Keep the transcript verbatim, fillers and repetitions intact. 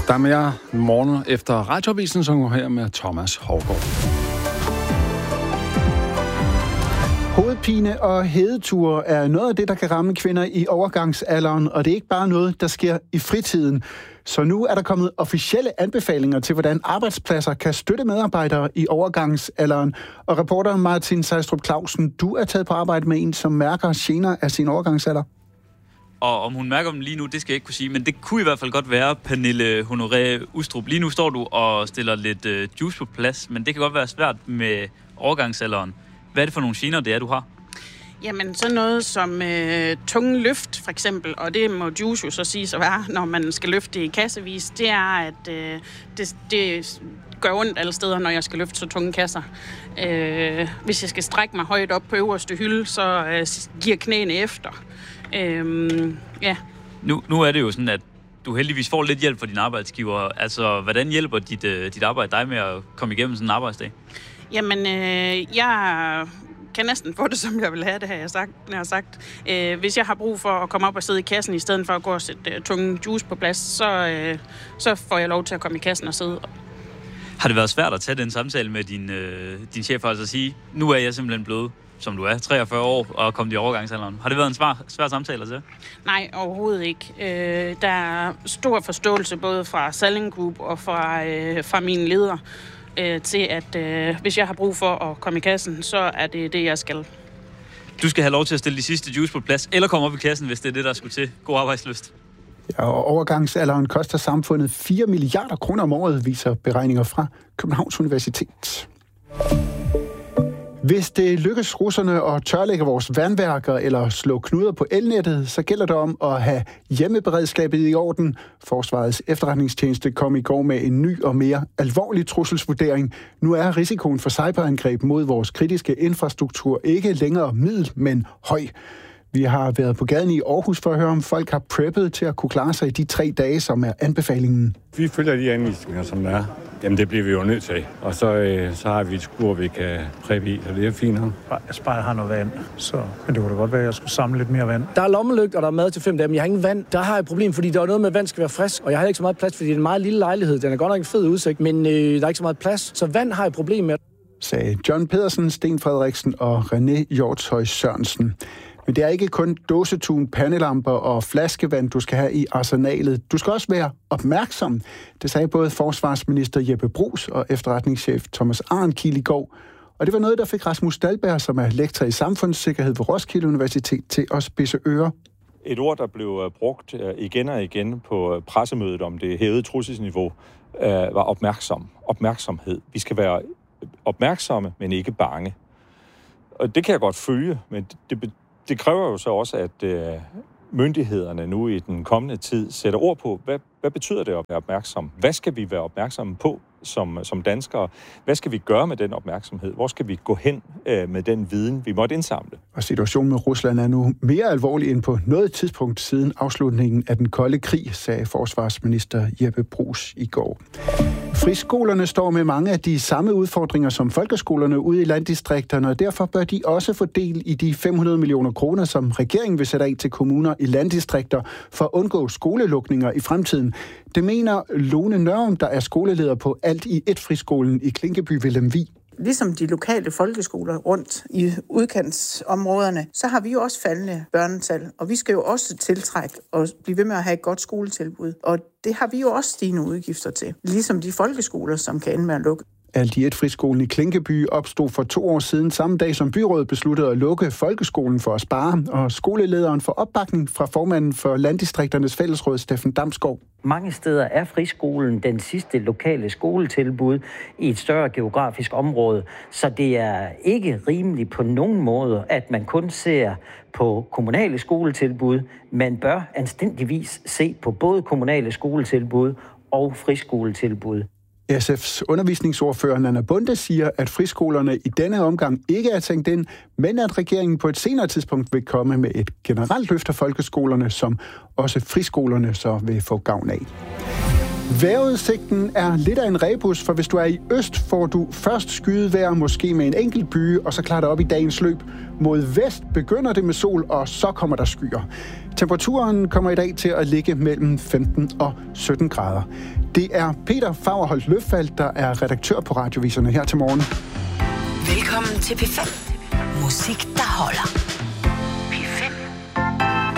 Der er mere morgen efter Radioavisen, som går her med Thomas Haugaard. Hovedpine og hedeture er noget af det, der kan ramme kvinder i overgangsalderen, og det er ikke bare noget, der sker i fritiden. Så nu er der kommet officielle anbefalinger til, hvordan arbejdspladser kan støtte medarbejdere i overgangsalderen. Og reporter Martin Sejstrup Clausen, du er taget på arbejde med en, som mærker gener af sin overgangsalder. Og om hun mærker dem lige nu, det skal jeg ikke kunne sige, men det kunne i hvert fald godt være Pernille Honoré Ustrup. Lige nu står du og stiller lidt øh, juice på plads, men det kan godt være svært med overgangsalderen. Hvad er det for nogle gener, det er, du har? Jamen, sådan noget som øh, tunge løft, for eksempel, og det må juice jo så sige så være, når man skal løfte i kassevis, det er, at øh, det, det gør ondt alle steder, når jeg skal løfte så tunge kasser. Øh, hvis jeg skal strække mig højt op på øverste hylde, så øh, giver knæene efter. Øh, ja. Nu, nu er det jo sådan, at du heldigvis får lidt hjælp fra din arbejdsgiver. Altså, hvordan hjælper dit, øh, dit arbejde dig med at komme igennem sådan en arbejdsdag? Jamen, øh, jeg kan næsten få det, som jeg vil have det, har jeg sagt. Jeg har sagt. Øh, hvis jeg har brug for at komme op og sidde i kassen, i stedet for at gå og sætte øh, tunge juice på plads, så, øh, så får jeg lov til at komme i kassen og sidde. Har det været svært at tage den samtale med din, øh, din chef, altså at sige, nu er jeg simpelthen blevet, som du er, treogfyrre år, og kommet i overgangsalderen. Har det været en svær, svær samtale til? Nej, overhovedet ikke. Øh, der er stor forståelse både fra Salling Group og fra, øh, fra mine ledere, øh, til at øh, hvis jeg har brug for at komme i kassen, så er det det, jeg skal. Du skal have lov til at stille de sidste juice på plads, eller komme op i kassen, hvis det er det, der skulle til. God arbejdslyst. Ja, og overgangsalderen koster samfundet fire milliarder kroner om året, viser beregninger fra Københavns Universitet. Hvis det lykkes russerne at tørlægge vores vandværker eller slå knuder på elnettet, så gælder det om at have hjemmeberedskabet i orden. Forsvarets efterretningstjeneste kom i går med en ny og mere alvorlig trusselsvurdering. Nu er risikoen for cyberangreb mod vores kritiske infrastruktur ikke længere middel, men høj. Vi har været på gaden i Aarhus for at høre, om folk har preppet til at kunne klare sig i de tre dage, som er anbefalingen. Vi følger de anvisninger, som der er. Jamen, det bliver vi jo nødt til. Og så, øh, så har vi et skur, vi kan preppe i, så det er fint. Jeg bare har noget vand, så men det kunne da godt være, at jeg skulle samle lidt mere vand. Der er lommelygt, og der er mad til fem dage, men jeg har ingen vand. Der har jeg et problem, fordi der er noget med, at vand skal være frisk, og jeg har ikke så meget plads, fordi det er en meget lille lejlighed. Den er godt nok en fed udsigt, men øh, der er ikke så meget plads, så vand har jeg et problem med. Sagde John Pedersen, Sten Frederiksen og René Hjortshøj Sørensen. Men det er ikke kun dåsetun, pandelamper og flaskevand, du skal have i arsenalet. Du skal også være opmærksom. Det sagde både forsvarsminister Jeppe Bruus og efterretningschef Thomas Arnkiel i går. Og det var noget, der fik Rasmus Dahlberg, som er lektor i samfundssikkerhed ved Roskilde Universitet, til at spidse ører. Et ord, der blev brugt igen og igen på pressemødet om det hævede trusselsniveau, var opmærksom. Opmærksomhed. Vi skal være opmærksomme, men ikke bange. Og det kan jeg godt følge, men det Det kræver jo så også, at øh, myndighederne nu i den kommende tid sætter ord på, hvad, hvad betyder det at være opmærksom? Hvad skal vi være opmærksomme på som, som danskere? Hvad skal vi gøre med den opmærksomhed? Hvor skal vi gå hen øh, med den viden, vi måtte indsamle? Og situationen med Rusland er nu mere alvorlig end på noget tidspunkt siden afslutningen af den kolde krig, sagde forsvarsminister Jeppe Bruus i går. Friskolerne står med mange af de samme udfordringer som folkeskolerne ude i landdistrikterne, og derfor bør de også få del i de fem hundrede millioner kroner, som regeringen vil sætte af til kommuner i landdistrikter for at undgå skolelukninger i fremtiden. Det mener Lone Nørum, der er skoleleder på Alt i et friskolen i Klinkeby ved Lemvig. Ligesom de lokale folkeskoler rundt i udkantsområderne, så har vi jo også faldende børnetal, og vi skal jo også tiltrække og blive ved med at have et godt skoletilbud. Og det har vi jo også stigende udgifter til, ligesom de folkeskoler, som kan ende med at lukke. Alt i et friskolen i Klinkeby opstod for to år siden, samme dag som byrådet besluttede at lukke folkeskolen for at spare, og skolelederen får opbakning fra formanden for Landdistrikternes Fællesråd, Steffen Damsgaard. Mange steder er friskolen den sidste lokale skoletilbud i et større geografisk område, så det er ikke rimeligt på nogen måde, at man kun ser på kommunale skoletilbud. Man bør anstændigvis se på både kommunale skoletilbud og friskoletilbud. S F's undervisningsordfører Nanna Bonde siger, at friskolerne i denne omgang ikke er tænkt ind, men at regeringen på et senere tidspunkt vil komme med et generelt løft af folkeskolerne, som også friskolerne så vil få gavn af. Vejrudsigten er lidt af en rebus, for hvis du er i øst, får du først skydevejr, måske med en enkelt byge, og så klarer det op i dagens løb. Mod vest begynder det med sol, og så kommer der skyer. Temperaturen kommer i dag til at ligge mellem femten og sytten grader. Det er Peter Fagerholt Løfald, der er redaktør på Radioviserne her til morgen. Velkommen til P fem. Musik, der holder.